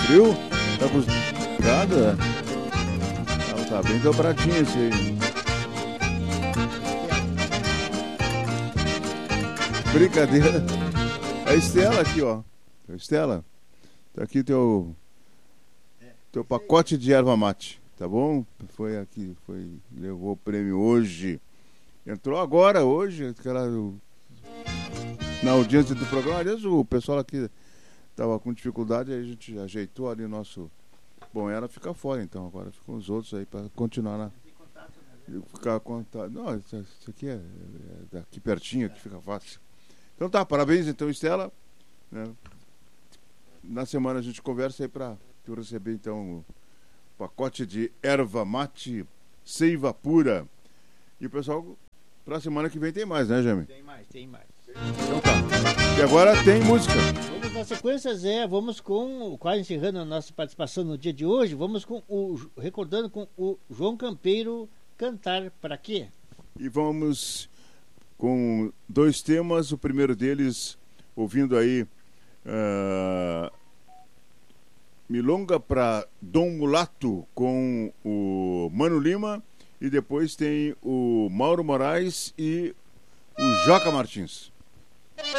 Viu? Tá custado, é? Tá bem dobradinho esse aí. Brincadeira. A Estela aqui, ó. Estela, tá aqui teu pacote de erva mate, tá bom? Foi aqui, levou o prêmio hoje. Entrou agora, hoje, na audiência do programa. Aliás, o pessoal aqui tava com dificuldade, aí a gente ajeitou ali o nosso... Bom, ela fica fora, então, agora ficam os outros aí para continuar na... Ficar contato. Não, isso aqui é daqui pertinho, que fica fácil. Então tá, parabéns então, Estela, né? Na semana a gente conversa aí para tu receber então o pacote de erva mate seiva pura. E o pessoal, pra semana que vem tem mais, né, Jaime? Tem mais. Então tá. E agora tem música. Vamos na sequência, Zé. Vamos com, quase encerrando a nossa participação no dia de hoje, vamos recordando com o João Campeiro, Cantar Pra Quê? E vamos com dois temas. O primeiro deles, ouvindo aí Milonga pra Dom Mulato com o Mano Lima, e depois tem o Mauro Moraes e o Joca Martins.